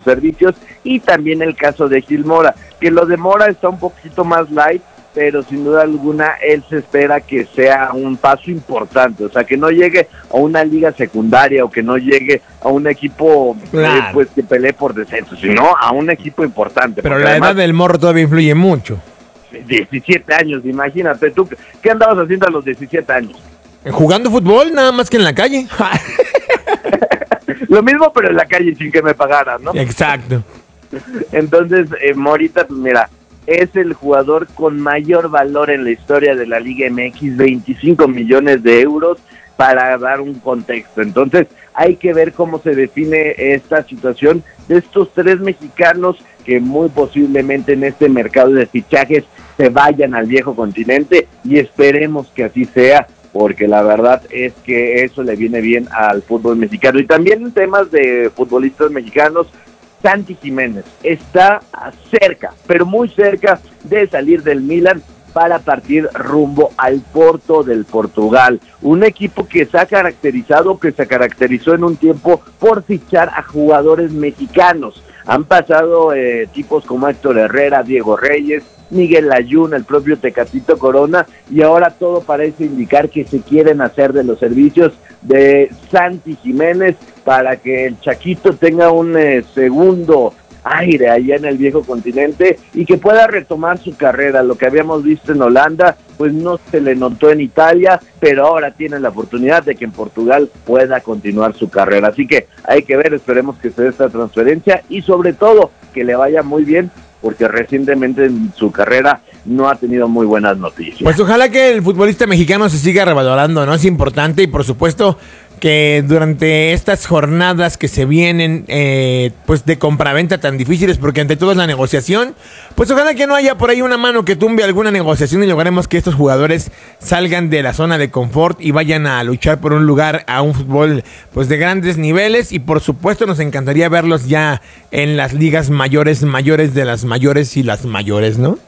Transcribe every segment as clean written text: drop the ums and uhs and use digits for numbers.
servicios, y también el caso de Gil Mora, que lo de Mora está un poquito más light, pero sin duda alguna él se espera que sea un paso importante, o sea, que no llegue a una liga secundaria o que no llegue a un equipo pues que pelee por descenso, sino a un equipo importante. Pero la edad del morro todavía influye mucho. 17 años, imagínate, ¿tú qué andabas haciendo a los 17 años? Jugando fútbol, nada más que en la calle. Lo mismo, pero en la calle sin que me pagaran, ¿no? Exacto. Entonces, Morita, pues mira, es el jugador con mayor valor en la historia de la Liga MX, 25 millones de euros, para dar un contexto. Entonces, hay que ver cómo se define esta situación de estos tres mexicanos que muy posiblemente en este mercado de fichajes se vayan al viejo continente, y esperemos que así sea, porque la verdad es que eso le viene bien al fútbol mexicano. Y también en temas de futbolistas mexicanos, Santi Jiménez está cerca, pero muy cerca de salir del Milan para partir rumbo al Porto del Portugal, un equipo que se caracterizó en un tiempo por fichar a jugadores mexicanos. Han pasado tipos como Héctor Herrera, Diego Reyes, Miguel Layún, el propio Tecatito Corona, y ahora todo parece indicar que se quieren hacer de los servicios de Santi Jiménez para que el Chaquito tenga un segundo aire allá en el viejo continente y que pueda retomar su carrera. Lo que habíamos visto en Holanda, pues no se le notó en Italia, pero ahora tiene la oportunidad de que en Portugal pueda continuar su carrera. Así que hay que ver, esperemos que se dé esta transferencia y sobre todo que le vaya muy bien, porque recientemente en su carrera no ha tenido muy buenas noticias. Pues ojalá que el futbolista mexicano se siga revalorando, ¿no? Es importante, y por supuesto que durante estas jornadas que se vienen pues de compraventa tan difíciles, porque ante todo es la negociación, pues ojalá que no haya por ahí una mano que tumbe alguna negociación y logremos que estos jugadores salgan de la zona de confort y vayan a luchar por un lugar a un fútbol pues de grandes niveles, y por supuesto nos encantaría verlos ya en las ligas mayores de las mayores y las mayores, ¿no?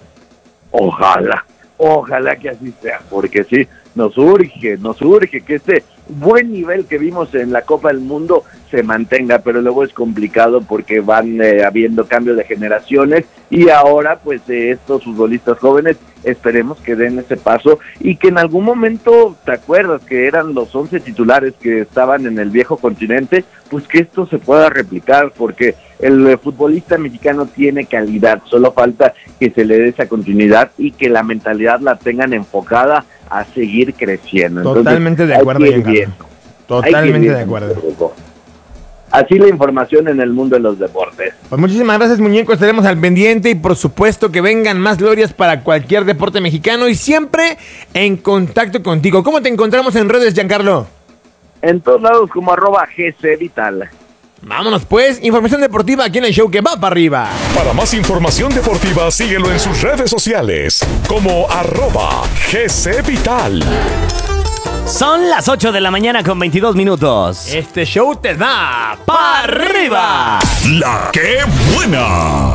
Ojalá que así sea, porque sí, nos urge que este buen nivel que vimos en la Copa del Mundo se mantenga, pero luego es complicado porque van habiendo cambios de generaciones, y ahora pues estos futbolistas jóvenes esperemos que den ese paso y que en algún momento, ¿te acuerdas que eran los 11 titulares que estaban en el viejo continente? Pues que esto se pueda replicar, porque el futbolista mexicano tiene calidad, solo falta que se le dé esa continuidad y que la mentalidad la tengan enfocada a seguir creciendo. Totalmente de acuerdo, totalmente de acuerdo. Así la información en el mundo de los deportes. Pues muchísimas gracias, muñeco, estaremos al pendiente, y por supuesto que vengan más glorias para cualquier deporte mexicano, y siempre en contacto contigo. ¿Cómo te encontramos en redes, Giancarlo? En todos lados como @GCVital. Vámonos pues, información deportiva aquí en el show que va para arriba. Para más información deportiva, síguelo en sus redes sociales como @GCVital. Son las 8 de la mañana con 22 minutos. Este show te da para arriba. La que buena.